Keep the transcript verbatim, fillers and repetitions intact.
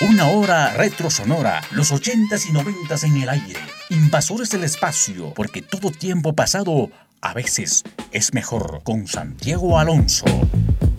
Una hora retro sonora, los ochentas y noventas en el aire. Invasores del espacio, porque todo tiempo pasado a veces es mejor. Con Santiago Alonso.